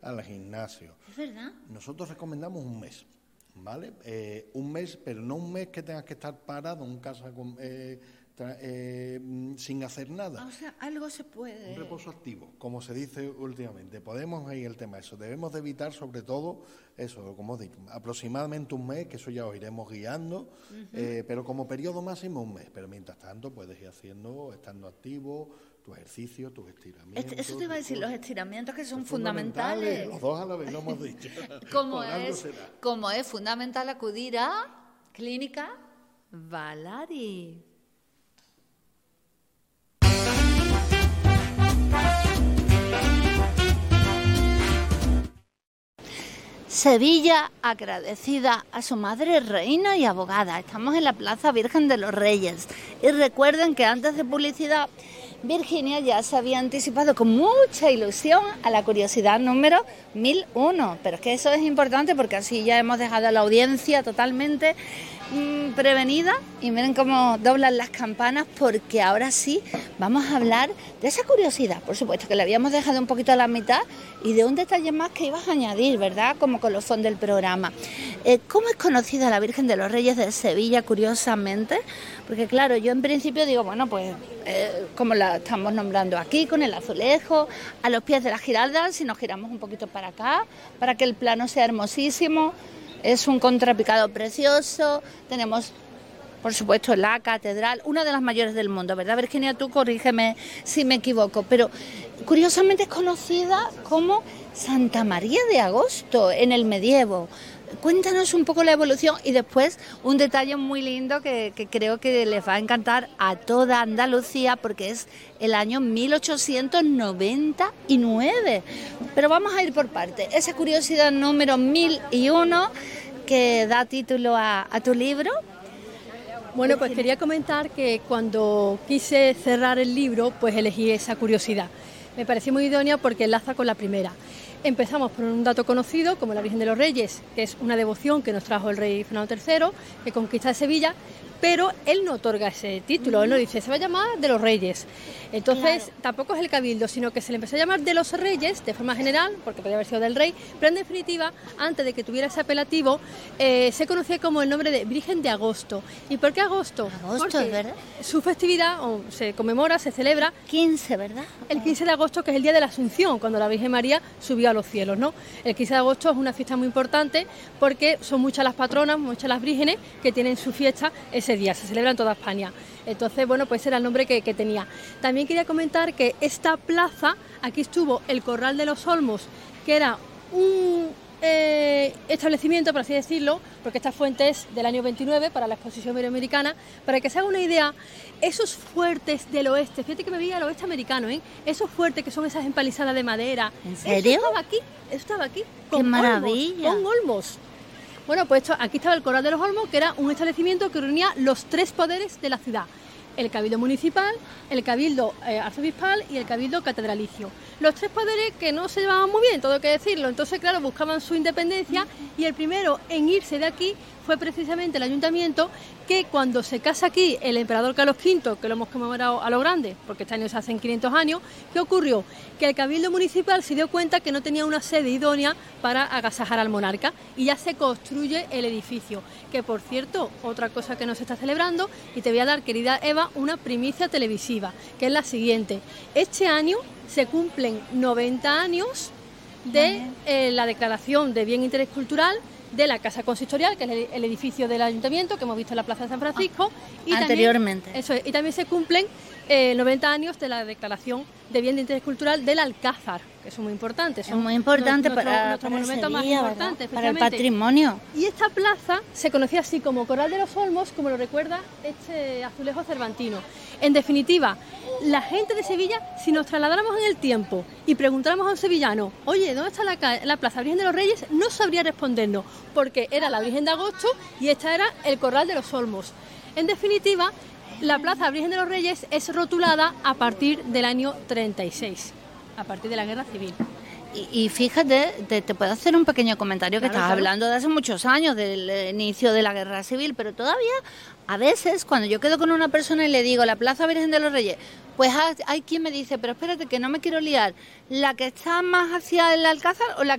al gimnasio. ¿Es verdad? Nosotros recomendamos un mes, ¿vale? Un mes, pero no un mes que tengas que estar parado en casa sin hacer nada. O sea, algo se puede... Un reposo activo, como se dice últimamente. Podemos ahí el tema eso. Debemos de evitar sobre todo eso, como digo, aproximadamente un mes, que eso ya os iremos guiando, pero como periodo máximo un mes. Pero mientras tanto puedes ir haciendo, estando activo, tus ejercicios, tus estiramientos. Eso te iba a decir, los estiramientos que son fundamentales. Los dos a la vez, lo hemos dicho. Como es fundamental acudir a Clínica Valari. Sevilla, agradecida a su madre reina y abogada. Estamos en la Plaza Virgen de los Reyes. Y recuerden que antes de publicidad, Virginia ya se había anticipado con mucha ilusión a la curiosidad número 1001. Pero es que eso es importante porque así ya hemos dejado a la audiencia totalmente prevenida. Y miren cómo doblan las campanas, porque ahora sí vamos a hablar de esa curiosidad. Por supuesto que le habíamos dejado un poquito a la mitad, y de un detalle más que ibas a añadir, ¿verdad? Como colofón del programa. ¿Cómo es conocida la Virgen de los Reyes de Sevilla, curiosamente? Porque claro, yo en principio digo, bueno, pues como la estamos nombrando aquí, con el azulejo, a los pies de la Giralda, si nos giramos un poquito para acá, para que el plano sea hermosísimo. Es un contrapicado precioso, tenemos, por supuesto, la catedral, una de las mayores del mundo, ¿verdad, Virginia? Tú corrígeme si me equivoco, pero curiosamente es conocida como Santa María de Agosto en el medievo. Cuéntanos un poco la evolución y después un detalle muy lindo que creo que les va a encantar a toda Andalucía, porque es el año 1899. Pero vamos a ir por partes. Esa curiosidad número 1001 que da título a tu libro. Bueno, pues quería comentar que cuando quise cerrar el libro, pues elegí esa curiosidad. Me pareció muy idónea porque enlaza con la primera. Empezamos por un dato conocido, como la Virgen de los Reyes, que es una devoción que nos trajo el rey Fernando III, que conquista Sevilla, pero él no otorga ese título, él no dice, se va a llamar de los Reyes. Entonces, claro, tampoco es el cabildo, sino que se le empezó a llamar de los Reyes, de forma general, porque podría haber sido del rey, pero en definitiva, antes de que tuviera ese apelativo, se conocía como el nombre de Virgen de Agosto. ¿Y por qué agosto? Agosto, porque ¿verdad? Su festividad se conmemora, se celebra... 15, ¿verdad? El 15 de agosto, que es el día de la Asunción, cuando la Virgen María subió a los cielos, ¿no? El 15 de agosto es una fiesta muy importante porque son muchas las patronas, muchas las vírgenes que tienen su fiesta ese día, se celebra en toda España. Entonces, bueno, pues era el nombre que tenía. También quería comentar que esta plaza, aquí estuvo el Corral de los Olmos, que era un establecimiento, por así decirlo, porque esta fuente es del año 29 para la exposición iberoamericana. Para que se haga una idea, esos fuertes del oeste, fíjate que me vi al oeste americano, esos fuertes que son esas empalizadas de madera. ¿En serio? Eso estaba aquí, ¡qué maravilla! Con olmos. Bueno, pues aquí estaba el Corral de los Olmos, que era un establecimiento que reunía los tres poderes de la ciudad: el cabildo municipal, el cabildo arzobispal y el cabildo catedralicio. Los tres poderes que no se llevaban muy bien, todo hay que decirlo. Entonces, claro, buscaban su independencia, y el primero en irse de aquí fue precisamente el ayuntamiento, que cuando se casa aquí el emperador Carlos V, que lo hemos conmemorado a lo grande, porque este año se hacen 500 años, ¿qué ocurrió? Que el cabildo municipal se dio cuenta que no tenía una sede idónea para agasajar al monarca, y ya se construye el edificio, que por cierto, otra cosa que nos está celebrando, y te voy a dar, querida Eva, una primicia televisiva, que es la siguiente. Este año se cumplen 90 años de la declaración de bien interés cultural de la Casa Consistorial, que es el edificio del ayuntamiento que hemos visto en la Plaza de San Francisco. Y anteriormente. También, eso es, y también se cumplen 90 años de la declaración de bien de interés cultural del Alcázar, que es muy importante. Es muy importante para nuestro monumento más importante, para el patrimonio. Y esta plaza se conocía así como Corral de los Olmos, como lo recuerda este azulejo cervantino. En definitiva, la gente de Sevilla, si nos trasladáramos en el tiempo y preguntáramos a un sevillano, oye, ¿dónde está la Plaza Virgen de los Reyes?, no sabría respondernos, porque era la Virgen de Agosto y esta era el Corral de los Olmos. En definitiva, la Plaza Virgen de los Reyes es rotulada a partir del año 36, a partir de la Guerra Civil. Y fíjate, te puedo hacer un pequeño comentario, que estás hablando de hace muchos años, del inicio de la Guerra Civil, pero todavía a veces cuando yo quedo con una persona y le digo la Plaza Virgen de los Reyes, pues hay quien me dice, pero espérate que no me quiero liar, ¿la que está más hacia el Alcázar o la